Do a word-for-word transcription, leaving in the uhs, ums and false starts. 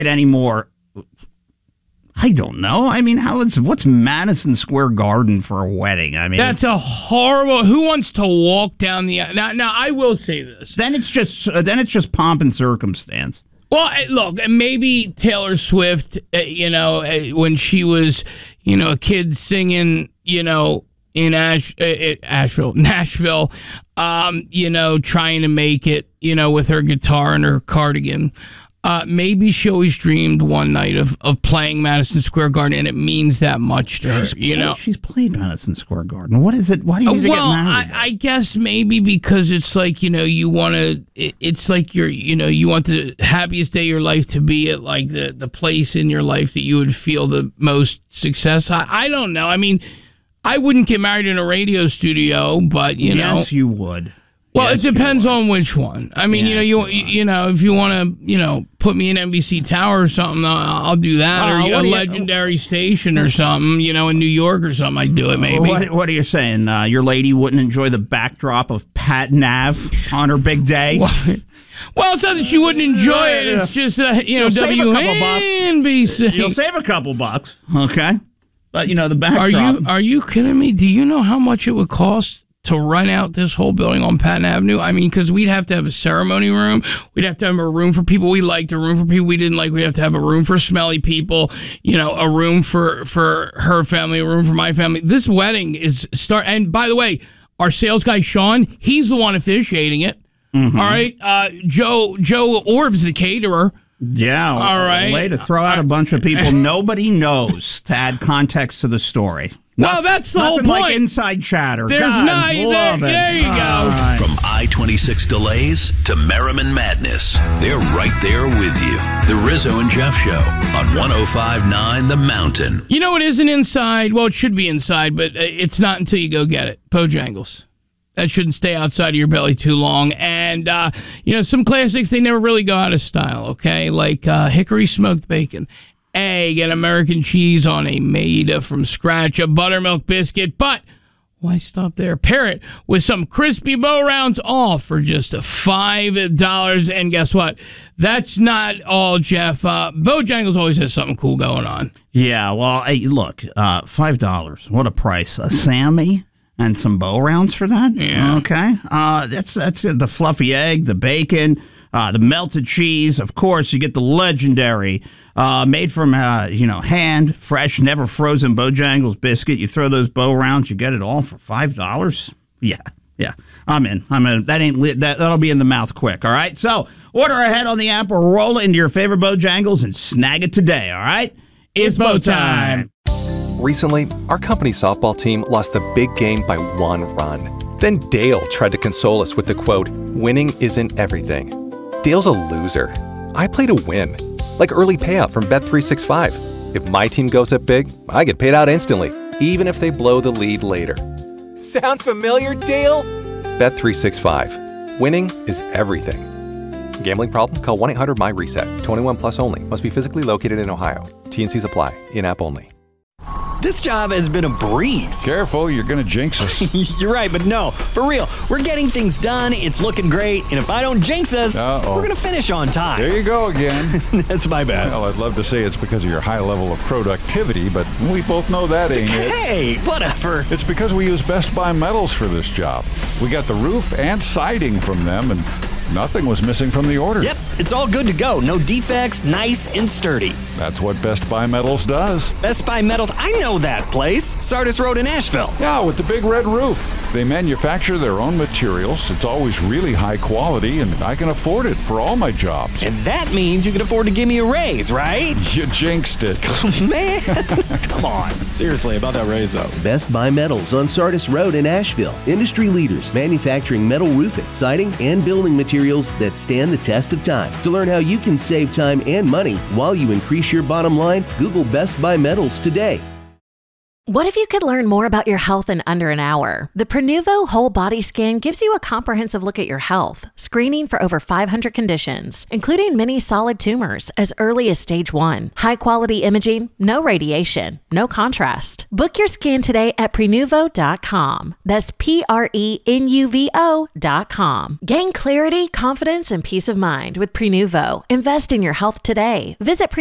anymore. I don't know. I mean, how is what's Madison Square Garden for a wedding? I mean, that's a horrible. Who wants to walk down the now? Now, I will say this. Then it's just uh, then it's just pomp and circumstance. Well, look, maybe Taylor Swift, uh, you know, uh, when she was, you know, a kid singing, you know, in Ash, uh, Asheville, Nashville, um, you know, trying to make it, you know, with her guitar and her cardigan. Uh, maybe she always dreamed one night of, of playing Madison Square Garden, and it means that much to her. She's you played, know, she's played Madison Square Garden. What is it? Why do you need well, to get married? I, I guess maybe because it's like, you know, you want to. It, it's like you're, you know, you want the happiest day of your life to be at like the the place in your life that you would feel the most success. I, I don't know. I mean, I wouldn't get married in a radio studio, but you yes, know, yes, you would. Well, yes, it depends on which one. I mean, yes, you know, you you, you know, if you want to, you know, put me in N B C Tower or something, I'll, I'll do that. Uh, or you know, a legendary you, station or something, you know, in New York or something, I'd do it maybe. What, what are you saying? Uh, your lady wouldn't enjoy the backdrop of Pat Nav on her big day? Well, well, it's not that she wouldn't enjoy it. It's just, uh, you know, W N B C. You'll save a couple bucks, okay? But, you know, the backdrop. Are you, are you kidding me? Do you know how much it would cost to run out this whole building on Patton Avenue? I mean, because we'd have to have a ceremony room. We'd have to have a room for people we liked, a room for people we didn't like. We'd have to have a room for smelly people, you know, a room for, for her family, a room for my family. This wedding is start. And by the way, our sales guy, Sean, he's the one officiating it. Mm-hmm. All right. Uh, Joe, Joe Orbs, the caterer. Yeah. All right. Way to throw out a bunch of people nobody knows to add context to the story. Well, no, that's the whole point. Like inside chatter. There's God, not, love there, it. there you go. Right. From I twenty-six delays to Merriman Madness, they're right there with you. The Rizzo and Jeff Show on one oh five point nine The Mountain. You know, it isn't inside. Well, it should be inside, but it's not until you go get it. Bojangles. That shouldn't stay outside of your belly too long. And, uh, you know, some classics, they never really go out of style, okay? Like uh, hickory smoked bacon, egg, and American cheese on a made from scratch, a buttermilk biscuit. But why stop there? Pair it with some crispy Bo Rounds, all for just five dollars. And guess what? That's not all, Jeff. Uh, Bojangles always has something cool going on. Yeah, well, hey, look, uh, five dollars. What a price. A Sammy and some Bo Rounds for that? Yeah. Okay. Uh, that's, that's the fluffy egg, the bacon, uh, the melted cheese. Of course, you get the legendary Uh, made from, uh, you know, hand, fresh, never frozen Bojangles biscuit. You throw those Bo Rounds, you get it all for five dollars. Yeah, yeah, I'm in. I'm in. That ain't lit. That, that'll be in the mouth quick, all right? So order ahead on the app or roll into your favorite Bojangles and snag it today, all right? It's Bo time. Recently, our company softball team lost the big game by one run. Then Dale tried to console us with the quote, "Winning isn't everything." Dale's a loser. I play to win. Like early payout from Bet three sixty-five. If my team goes up big, I get paid out instantly, even if they blow the lead later. Sound familiar, Dale? Bet three sixty-five. Winning is everything. Gambling problem? Call one eight hundred M Y reset. twenty-one plus only. Must be physically located in Ohio. T N Cs apply. In-app only. This job has been a breeze. Careful, you're going to jinx us. You're right, but no, for real. We're getting things done. It's looking great. And if I don't jinx us, Uh-oh. we're going to finish on time. There you go again. That's my bad. Well, I'd love to say it's because of your high level of productivity, but we both know that ain't it. Hey, whatever. It's because we use Best Buy Metals for this job. We got the roof and siding from them, and nothing was missing from the order. Yep, it's all good to go. No defects, nice and sturdy. That's what Best Buy Metals does. Best Buy Metals, I know that place. Sardis Road in Asheville. Yeah, with the big red roof. They manufacture their own materials. It's always really high quality, and I can afford it for all my jobs. And that means you can afford to give me a raise, right? You jinxed it. Man, come on. Seriously, about that raise, though. Best Buy Metals on Sardis Road in Asheville. Industry leaders manufacturing metal roofing, siding, and building materials that stand the test of time. To learn how you can save time and money while you increase your bottom line, Google Best Buy Metals today. What if you could learn more about your health in under an hour? The Prenuvo Whole Body Scan gives you a comprehensive look at your health, screening for over five hundred conditions, including many solid tumors as early as stage one. High-quality imaging, no radiation, no contrast. Book your scan today at prenuvo dot com. That's P R E N U V O dot com. Gain clarity, confidence, and peace of mind with Prenuvo. Invest in your health today. Visit